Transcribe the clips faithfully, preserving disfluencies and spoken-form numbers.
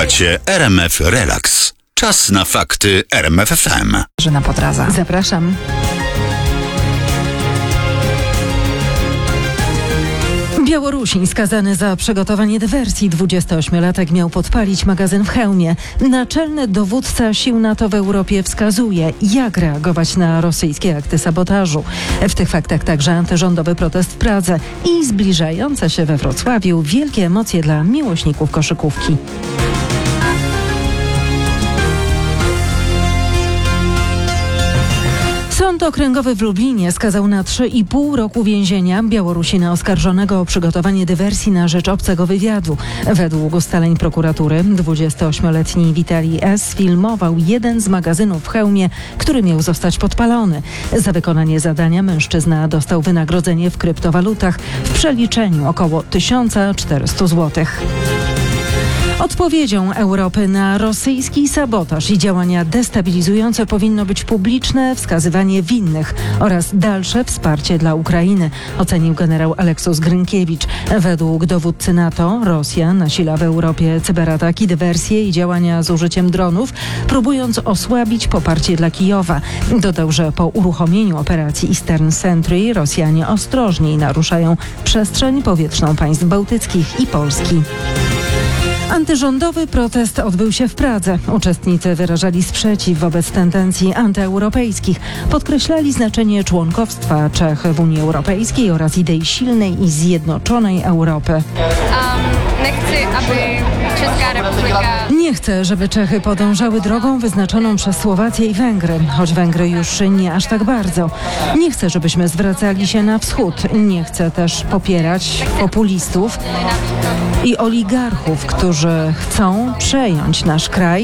Słuchacie R M F Relax. Czas na fakty R M F F M. Żena Podraza. Zapraszam. Białorusin skazany za przygotowanie dywersji. dwudziestoośmiolatek miał podpalić magazyn w Chełmie. Naczelny dowódca sił NATO w Europie wskazuje, jak reagować na rosyjskie akty sabotażu. W tych faktach także antyrządowy protest w Pradze i zbliżające się we Wrocławiu wielkie emocje dla miłośników koszykówki. Sąd okręgowy w Lublinie skazał na trzy i pół roku więzienia Białorusina oskarżonego o przygotowanie dywersji na rzecz obcego wywiadu. Według ustaleń prokuratury dwudziestoośmioletni Witalij S. filmował jeden z magazynów w Chełmie, który miał zostać podpalony. Za wykonanie zadania mężczyzna dostał wynagrodzenie w kryptowalutach w przeliczeniu około tysiąc czterysta złotych. Odpowiedzią Europy na rosyjski sabotaż i działania destabilizujące powinno być publiczne wskazywanie winnych oraz dalsze wsparcie dla Ukrainy, ocenił generał Aleksus Grynkiewicz. Według dowódcy NATO Rosja nasila w Europie cyberataki, dywersje i działania z użyciem dronów, próbując osłabić poparcie dla Kijowa. Dodał, że po uruchomieniu operacji Eastern Sentry Rosjanie ostrożniej naruszają przestrzeń powietrzną państw bałtyckich i Polski. Antyrządowy protest odbył się w Pradze. Uczestnicy wyrażali sprzeciw wobec tendencji antyeuropejskich. Podkreślali znaczenie członkostwa Czech w Unii Europejskiej oraz idei silnej i zjednoczonej Europy. Um, nie chcę, aby Czeska Republika... Nie chcę, żeby Czechy podążały drogą wyznaczoną przez Słowację i Węgry, choć Węgry już nie aż tak bardzo. Nie chcę, żebyśmy zwracali się na wschód. Nie chcę też popierać populistów i oligarchów, którzy chcą przejąć nasz kraj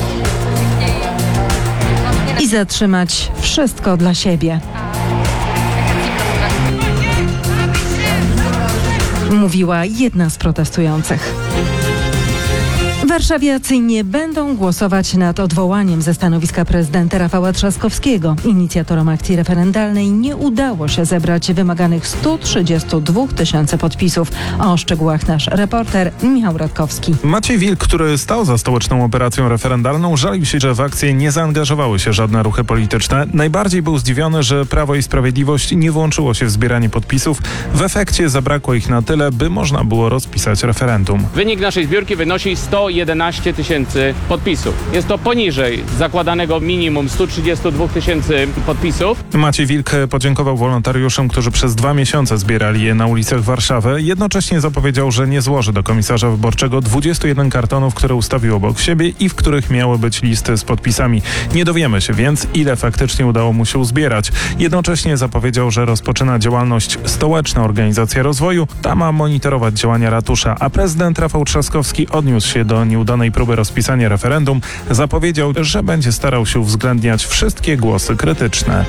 i zatrzymać wszystko dla siebie. Mówiła jedna z protestujących. Warszawiacy nie będą głosować nad odwołaniem ze stanowiska prezydenta Rafała Trzaskowskiego. Inicjatorom akcji referendalnej nie udało się zebrać wymaganych stu trzydziestu dwóch tysięcy podpisów. O szczegółach nasz reporter Michał Radkowski. Maciej Wilk, który stał za stołeczną operacją referendalną, żalił się, że w akcję nie zaangażowały się żadne ruchy polityczne. Najbardziej był zdziwiony, że Prawo i Sprawiedliwość nie włączyło się w zbieranie podpisów. W efekcie zabrakło ich na tyle, by można było rozpisać referendum. Wynik naszej zbiórki wynosi sto jedenaście tysięcy podpisów. Jest to poniżej zakładanego minimum stu trzydziestu dwóch tysięcy podpisów. Maciej Wilk podziękował wolontariuszom, którzy przez dwa miesiące zbierali je na ulicach Warszawy. Jednocześnie zapowiedział, że nie złoży do komisarza wyborczego dwudziestu jeden kartonów, które ustawił obok siebie i w których miały być listy z podpisami. Nie dowiemy się więc, ile faktycznie udało mu się uzbierać. Jednocześnie zapowiedział, że rozpoczyna działalność Stołeczna Organizacja Rozwoju. Ta ma monitorować działania ratusza, a prezydent Rafał Trzaskowski odniósł się do nieudanej próby rozpisania referendum. Zapowiedział, że będzie starał się uwzględniać wszystkie głosy krytyczne.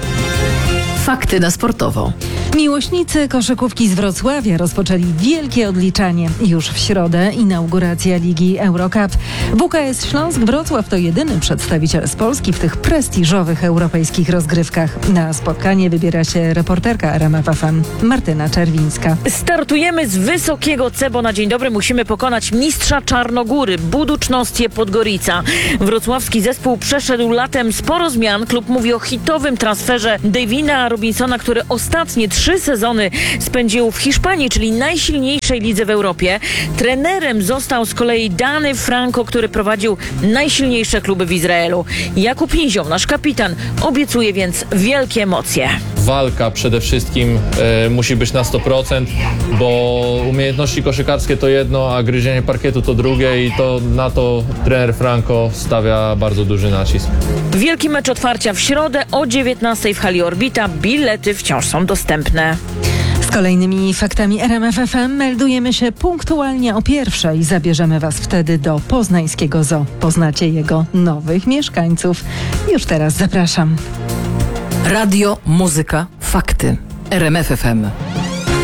Fakty na sportowo. Miłośnicy koszykówki z Wrocławia rozpoczęli wielkie odliczanie. Już w środę inauguracja Ligi Eurocup. W K S Śląsk Wrocław to jedyny przedstawiciel z Polski w tych prestiżowych europejskich rozgrywkach. Na spotkanie wybiera się reporterka R M F F M Martyna Czerwińska. Startujemy z wysokiego C, bo na dzień dobry musimy pokonać mistrza Czarnogóry, Buducznostie Podgorica. Wrocławski zespół przeszedł latem sporo zmian. Klub mówi o hitowym transferze Davina Robinsona, który ostatnie trzy sezony spędził w Hiszpanii, czyli najsilniejszej lidze w Europie. Trenerem został z kolei Dany Franco, który prowadził najsilniejsze kluby w Izraelu. Jakub Nizioł, nasz kapitan, obiecuje więc wielkie emocje. Walka przede wszystkim e, musi być na sto procent, bo umiejętności koszykarskie to jedno, a gryzienie parkietu to drugie i to na to trener Franco stawia bardzo duży nacisk. Wielki mecz otwarcia w środę o dziewiętnastej w hali Orbita. Bilety wciąż są dostępne. Z kolejnymi faktami R M F F M meldujemy się punktualnie o pierwszej. Zabierzemy Was wtedy do poznańskiego zoo. Poznacie jego nowych mieszkańców. Już teraz zapraszam. Radio, muzyka, fakty. R M F F M.